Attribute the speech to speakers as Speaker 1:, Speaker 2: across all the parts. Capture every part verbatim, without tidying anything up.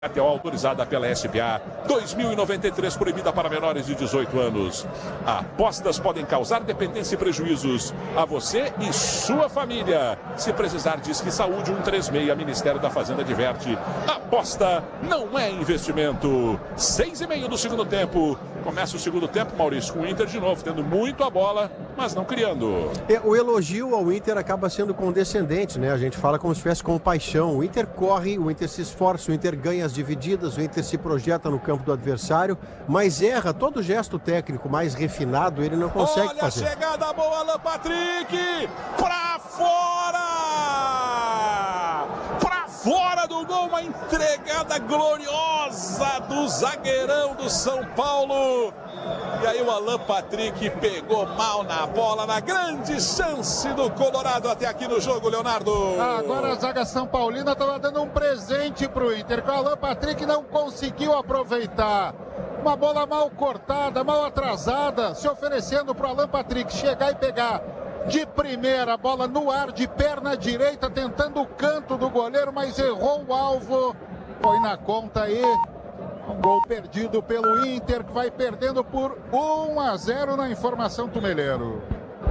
Speaker 1: Até autorizada pela S B A, dois mil e noventa e três, proibida para menores de dezoito anos. Apostas podem causar dependência e prejuízos a você e sua família. Se precisar, diz que Saúde um três seis, Ministério da Fazenda adverte. Aposta não é investimento. Seis e meio do segundo tempo. Começa o segundo tempo, Maurício, com o Inter de novo, tendo muito a bola, mas não criando.
Speaker 2: O elogio ao Inter acaba sendo condescendente, né? A gente fala como se estivesse com paixão. O Inter corre, o Inter se esforça, o Inter ganha as divididas, o Inter se projeta no campo do adversário, mas erra todo gesto técnico mais refinado, ele não consegue
Speaker 1: Olha
Speaker 2: fazer.
Speaker 1: Olha a chegada boa, Alan Patrick! Pra fora! Pra fora do gol, uma entregada gloriosa do zagueirão do São Paulo. E aí o Alan Patrick pegou mal na bola, na grande chance do Colorado até aqui no jogo, Leonardo.
Speaker 3: Agora a zaga São Paulina estava dando um presente para o Inter, que o Alan Patrick não conseguiu aproveitar. Uma bola mal cortada, mal atrasada, se oferecendo para o Alan Patrick chegar e pegar de primeira, bola no ar, de perna direita, tentando o canto do goleiro, mas errou o alvo. Foi na conta aí. Um gol perdido pelo Inter, que vai perdendo por um a zero na informação Tumeleiro.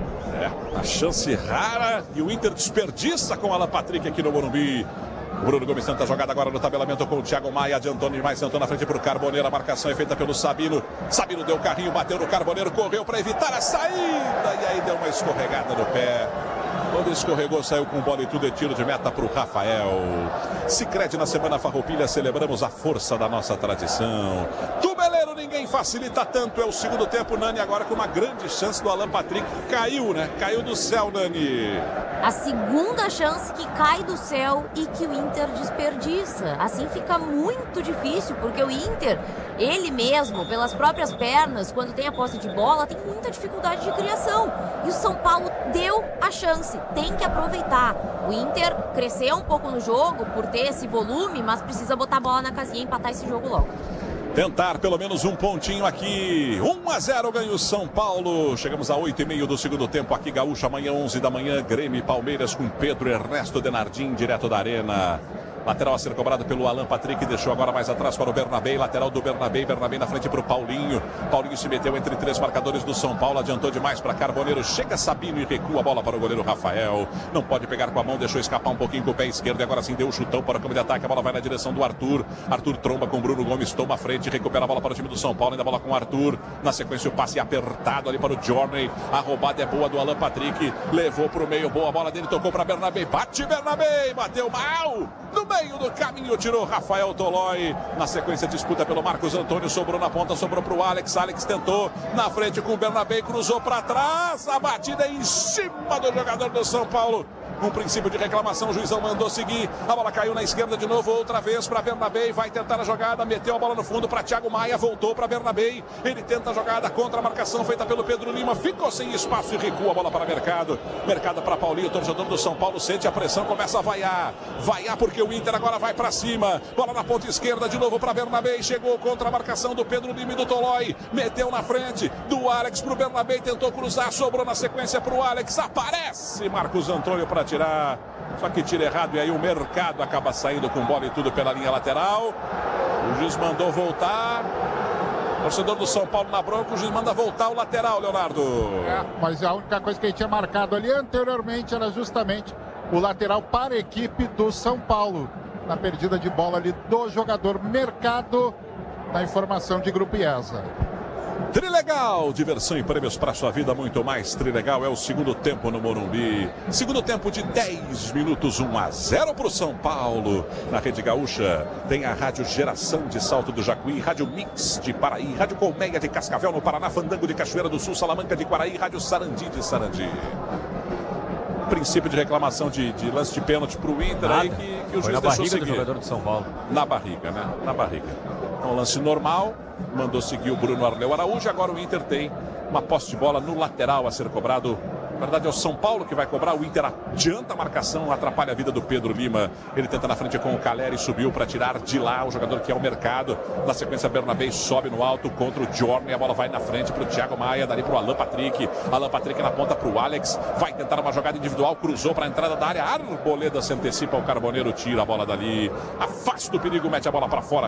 Speaker 1: É, a chance rara e o Inter desperdiça com o Alan Patrick aqui no Morumbi. O Bruno Gomes tenta a jogada agora no tabelamento com o Thiago Maia, adiantou demais, sentou na frente para o Carboneiro, a marcação é feita pelo Sabino. Sabino deu o carrinho, bateu no Carboneiro, correu para evitar a saída e aí deu uma escorregada no pé. Quando escorregou, saiu com bola e tudo, é tiro de meta para o Rafael. Sicredi na Semana Farroupilha, celebramos a força da nossa tradição. Tumeleiro, ninguém facilita tanto, é o segundo tempo, Nani agora com uma grande chance do Alan Patrick, que caiu, né? Caiu do céu, Nani.
Speaker 4: A segunda chance que cai do céu e que o Inter desperdiça. Assim fica muito difícil, porque o Inter, ele mesmo, pelas próprias pernas, quando tem a posse de bola, tem muita dificuldade de criação. E o São Paulo deu a chance, tem que aproveitar. O Inter cresceu um pouco no jogo por ter esse volume, mas precisa botar a bola na casinha e empatar esse jogo logo.
Speaker 1: Tentar pelo menos um pontinho aqui. um a zero ganha o São Paulo. Chegamos a oito e meio do segundo tempo aqui, Gaúcha, amanhã onze da manhã, Grêmio e Palmeiras com Pedro Ernesto Denardim, direto da Arena. Lateral a ser cobrado pelo Alan Patrick, deixou agora mais atrás para o Bernabé, lateral do Bernabé, Bernabé na frente para o Paulinho. Paulinho se meteu entre três marcadores do São Paulo, adiantou demais para Carboneiro, chega Sabino e recua a bola para o goleiro Rafael. Não pode pegar com a mão, deixou escapar um pouquinho com o pé esquerdo e agora sim deu o chutão para o campo de ataque, a bola vai na direção do Arthur. Arthur tromba com o Bruno Gomes, toma a frente, recupera a bola para o time do São Paulo, ainda a bola com o Arthur. Na sequência o passe apertado ali para o Journey, a roubada é boa do Alan Patrick, levou para o meio, boa bola dele, tocou para Bernabé, bate Bernabé, bateu mal, no meio do caminho tirou Rafael Tolói. Na sequência disputa pelo Marcos Antônio, sobrou na ponta, sobrou para o Alex. Alex tentou na frente com o Bernabé, cruzou para trás, a batida em cima do jogador do São Paulo. Um princípio de reclamação, o juizão mandou seguir, a bola caiu na esquerda de novo, outra vez para Bernabé, vai tentar a jogada, meteu a bola no fundo para Thiago Maia, voltou para Bernabé, ele tenta a jogada contra a marcação feita pelo Pedro Lima, ficou sem espaço e recua a bola para Mercado, Mercado para Paulinho, o torcedor do São Paulo sente a pressão, começa a vaiar, vaiar porque o Inter agora vai para cima, bola na ponta esquerda de novo para Bernabé, chegou contra a marcação do Pedro Lima e do Tolói, meteu na frente do Alex pro Bernabé, tentou cruzar, sobrou na sequência pro Alex, aparece Marcos Antônio para tirar, só que tira errado e aí o Mercado acaba saindo com bola e tudo pela linha lateral. O juiz mandou voltar, torcedor do São Paulo na bronca, o juiz manda voltar o lateral, Leonardo.
Speaker 3: É, mas a única coisa que ele tinha marcado ali anteriormente era justamente o lateral para a equipe do São Paulo, na perdida de bola ali do jogador Mercado, na informação de Grupo IESA.
Speaker 1: Trilegal, diversão e prêmios para sua vida, muito mais. Trilegal é o segundo tempo no Morumbi. Segundo tempo de dez minutos, um a zero para o São Paulo. Na Rede Gaúcha tem a Rádio Geração de Salto do Jacuí, Rádio Mix de Paraí, Rádio Colmeia de Cascavel no Paraná, Fandango de Cachoeira do Sul, Salamanca de Quaraí, Rádio Sarandi de Sarandi. Princípio de reclamação de, de lance de pênalti para o Inter aí que, que o
Speaker 5: Foi
Speaker 1: juiz
Speaker 5: na
Speaker 1: deixou
Speaker 5: barriga
Speaker 1: seguir.
Speaker 5: do jogador de São Paulo.
Speaker 1: Na barriga, né? Na barriga. Então, lance normal, mandou seguir o Bruno Arleu Araújo. Agora o Inter tem uma posse de bola no lateral a ser cobrado Na verdade é o São Paulo que vai cobrar. O Inter adianta a marcação, atrapalha a vida do Pedro Lima. Ele tenta na frente com o Caleri, subiu para tirar de lá o jogador que é o Mercado. Na sequência, Bernabé sobe no alto contra o Jorne. A bola vai na frente para o Thiago Maia, dali para o Alan Patrick. Alan Patrick na ponta para o Alex. Vai tentar uma jogada individual, cruzou para a entrada da área. Arboleda se antecipa, o Carboneiro tira a bola dali. Afasta o perigo, mete a bola para fora.